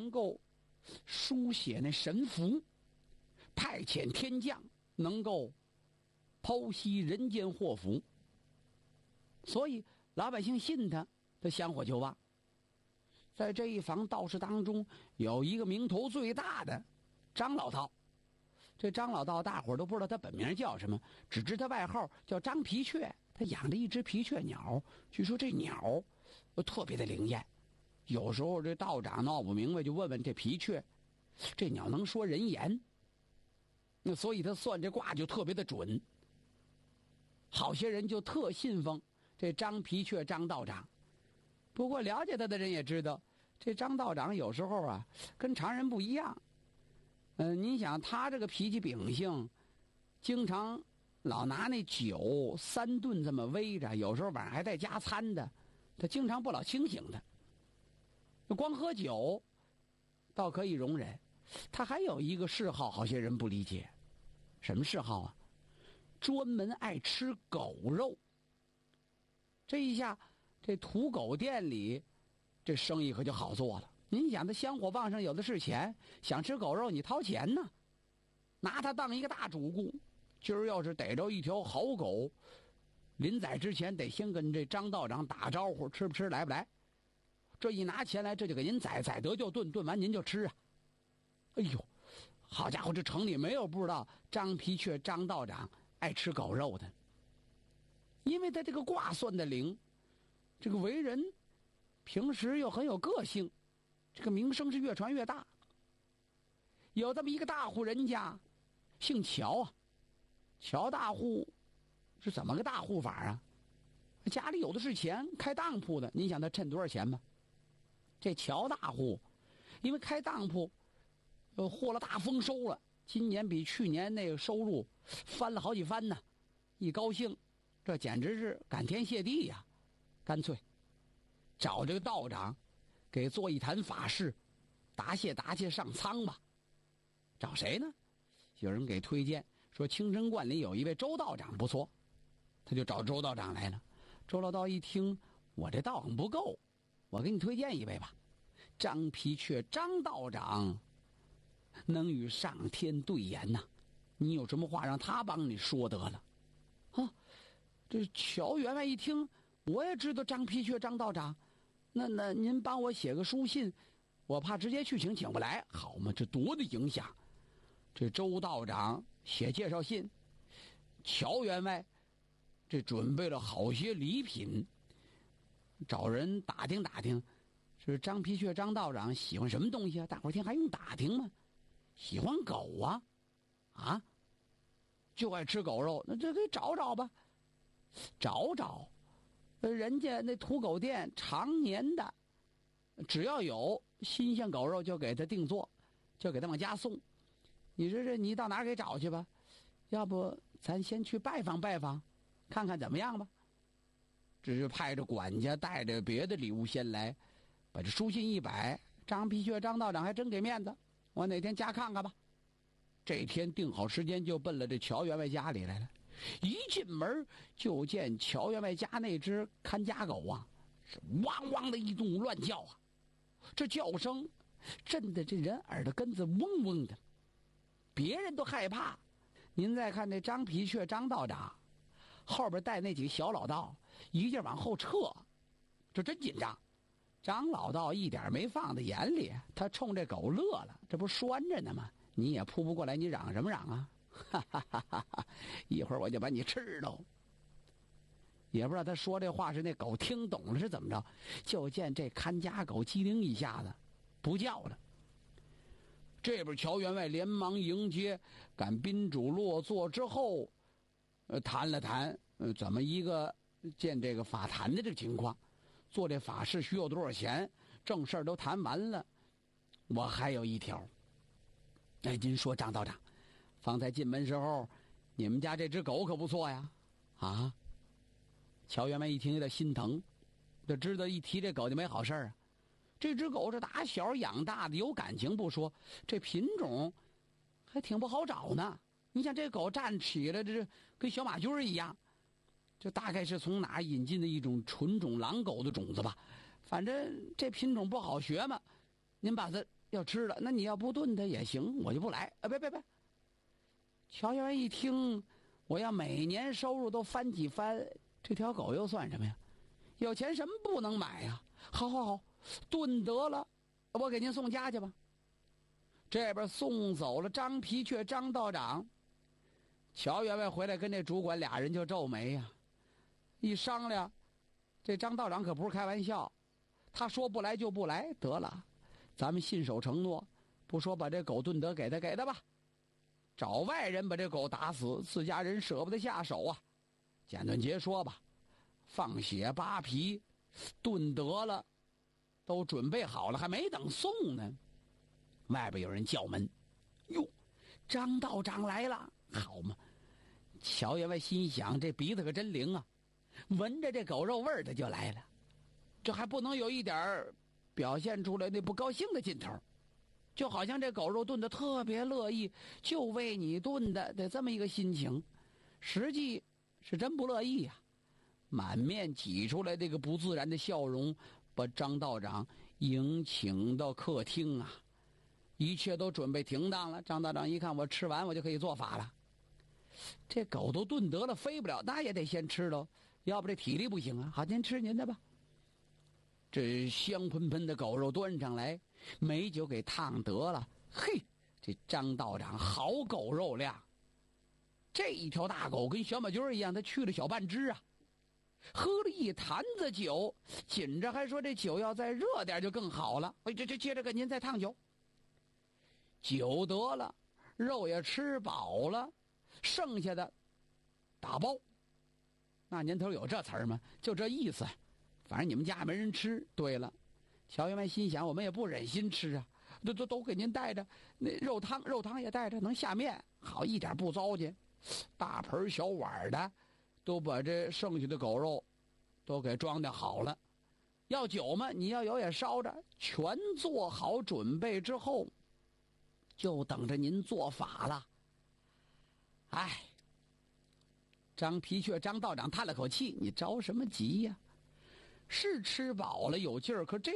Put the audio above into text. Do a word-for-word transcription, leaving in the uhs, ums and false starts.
能够书写那神符，派遣天将，能够剖析人间祸福。所以老百姓信他，他香火就旺。在这一房道士当中，有一个名头最大的张老道。这张老道大伙儿都不知道他本名叫什么，只知他外号叫张皮雀。他养着一只皮雀鸟，据说这鸟特别的灵验。有时候这道长闹不明白，就问问这皮雀，这鸟能说人言，那所以他算这卦就特别的准。好些人就特信奉这张皮雀张道长。不过了解他的人也知道，这张道长有时候啊跟常人不一样。嗯、呃，您想他这个脾气秉性，经常老拿那酒三顿这么煨着，有时候晚上还带加餐的，他经常不老清醒的。光喝酒倒可以容忍，他还有一个嗜好，好些人不理解。什么嗜好啊？专门爱吃狗肉。这一下这土狗店里这生意可就好做了。您想他香火旺盛，有的是钱，想吃狗肉你掏钱呢，拿他当一个大主顾。今儿要是逮着一条好狗，临宰之前得先跟这张道长打招呼，吃不吃，来不来。这一拿钱来，这就给您宰，宰得就炖，炖完您就吃啊。哎呦，好家伙，这城里没有不知道张皮雀张道长爱吃狗肉的。因为他这个卦算的灵，这个为人平时又很有个性，这个名声是越传越大。有这么一个大户人家，姓乔啊。乔大户是怎么个大户法啊？家里有的是钱，开当铺的。您想他趁多少钱吗？这乔大户因为开当铺呃获了大丰收了，今年比去年那个收入翻了好几番呢。一高兴，这简直是感天谢地呀，干脆找这个道长给做一坛法事，答谢答谢上苍吧。找谁呢？有人给推荐说青城观里有一位周道长不错，他就找周道长来了。周老道一听，我这道行不够，我给你推荐一位吧。张皮雀张道长能与上天对言呐、啊，你有什么话让他帮你说得了。啊，这乔员外一听，我也知道张皮雀张道长，那那您帮我写个书信，我怕直接去请请不来，好嘛，这多大影响。这周道长写介绍信，乔员外这准备了好些礼品，找人打听打听，是张皮雀张道长喜欢什么东西啊？大伙儿听还用打听吗？喜欢狗啊，啊，就爱吃狗肉，那这给找找吧，找找，人家那土狗店常年的，只要有新鲜狗肉就给他定做，就给他往家送。你说这你到哪儿给找去吧？要不咱先去拜访拜访，看看怎么样吧。只是派着管家带着别的礼物先来，把这书信一摆，张皮雀张道长还真给面子，我哪天家看看吧。这天定好时间就奔了这乔员外家里来了。一进门就见乔员外家那只看家狗啊，是汪汪的一通乱叫啊，这叫声震得这人耳朵根子嗡嗡的，别人都害怕。您再看那张皮雀张道长后边带那几个小老道一劲往后撤，这真紧张。张老道一点没放在眼里，他冲这狗乐了，这不拴着呢吗？你也扑不过来，你嚷什么嚷啊？哈哈哈哈哈！一会儿我就把你吃喽。也不知道他说这话是那狗听懂了是怎么着，就见这看家狗机灵一下子不叫了。这边乔员外连忙迎接，赶宾主落座之后，呃，谈了谈，呃，怎么一个见这个法坛的这个情况，做这法事需要多少钱，正事儿都谈完了。我还有一条，哎，您说张道长，方才进门时候，你们家这只狗可不错呀，啊！乔员外一听有点心疼，就知道一提这狗就没好事啊。这只狗是打小养大的，有感情不说，这品种还挺不好找呢。你想这狗站起来，这跟小马驹一样，这大概是从哪引进的一种纯种狼狗的种子吧。反正这品种不好学嘛，您把它要吃了，那你要不炖它也行，我就不来。啊，别别别！乔员外一听，我要每年收入都翻几番，这条狗又算什么呀？有钱什么不能买呀？好好好，炖得了，我给您送家去吧。这边送走了张皮雀张道长，乔员外回来跟这主管俩人就皱眉呀、啊。一商量，这张道长可不是开玩笑，他说不来就不来，得了，咱们信守承诺，不说把这狗炖得给他给他吧，找外人把这狗打死，自家人舍不得下手啊。简短截说吧，放血扒皮，炖得了，都准备好了，还没等送呢，外边有人叫门，哟，张道长来了，好嘛！乔员外心想，这鼻子可真灵啊，闻着这狗肉味儿他就来了，这还不能有一点表现出来那不高兴的劲头，就好像这狗肉炖得特别乐意，就为你炖的的这么一个心情，实际是真不乐意呀、啊，满面挤出来这个不自然的笑容，把张道长迎请到客厅啊，一切都准备停当了。张道长一看，我吃完我就可以做法了。这狗都炖得了，飞不了，那也得先吃喽，要不这体力不行啊。好，您吃您的吧。这香喷喷的狗肉端上来，美酒给烫得了。嘿，这张道长好狗肉量，这一条大狗跟小马驹一样，他去了小半只啊。喝了一坛子酒，紧着还说这酒要再热点就更好了。哎，这这接着给您再烫酒。酒得了，肉也吃饱了，剩下的打包。那年头有这词儿吗？就这意思。反正你们家没人吃。对了，乔员外心想，我们也不忍心吃啊，都都都给您带着，那肉汤肉汤也带着，能下面，好一点不糟践。大盆小碗的，都把这剩下的狗肉都给装订好了。要酒吗？你要有也烧着，全做好准备之后，就等着您做法了。哎，张皮雀张道长叹了口气，你着什么急呀？是吃饱了有劲儿，可这